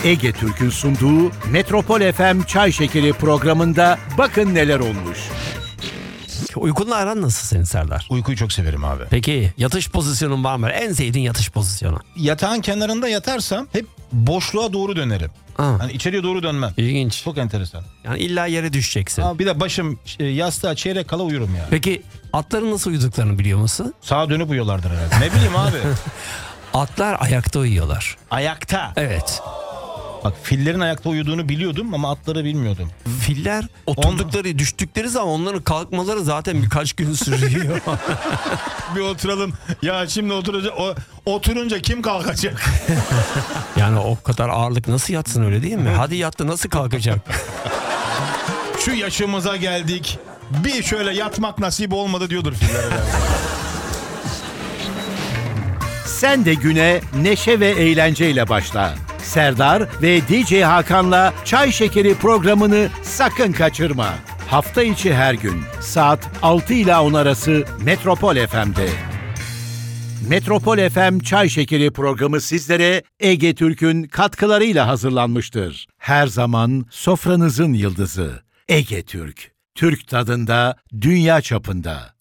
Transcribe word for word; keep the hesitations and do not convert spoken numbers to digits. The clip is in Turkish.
Ege Türk'ün sunduğu Metropol F M Çay Şekeri programında bakın neler olmuş. Uykunla aran nasıl senin Serdar? Uykuyu çok severim abi. Peki yatış pozisyonun var mı? En sevdiğin yatış pozisyonu? Yatağın kenarında yatarsam hep boşluğa doğru dönerim. Ha. Hani içeriye doğru dönmem. İlginç. Çok enteresan. Yani illa yere düşeceksin. Ama bir de başım e, yastığa çeyrek kala uyurum yani. Peki atların nasıl uyuduklarını biliyor musun? Sağa dönüp uyuyorlardır herhalde. Ne bileyim abi. Atlar ayakta uyuyorlar. Ayakta. Evet. Bak fillerin ayakta uyuduğunu biliyordum ama atları bilmiyordum. Filler oturdukları, düştükleri zaman onların kalkmaları zaten birkaç gün sürüyor. Bir oturalım. Ya şimdi oturacak. O, oturunca kim kalkacak? Yani o kadar ağırlık nasıl yatsın, öyle değil mi? Hadi yattı, nasıl kalkacak? Şu yaşımıza geldik. Bir şöyle yatmak nasip olmadı diyordur filler herhalde. Sen de güne neşe ve eğlenceyle başla. Serdar ve D J Hakan'la Çay Şekeri programını sakın kaçırma. Hafta içi her gün saat altı ile on arası Metropol F M'de. Metropol F M Çay Şekeri programı sizlere Ege Türk'ün katkılarıyla hazırlanmıştır. Her zaman sofranızın yıldızı Ege Türk. Türk tadında, dünya çapında.